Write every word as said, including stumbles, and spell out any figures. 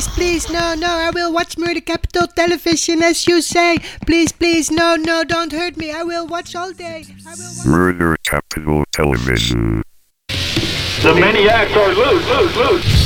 please, please, no, no, I will watch Murder Capital Television as you say. Please, please, no, no, don't hurt me. I will watch all day. I will watch Murder Capital Television. The maniacs are loose, loose, loose.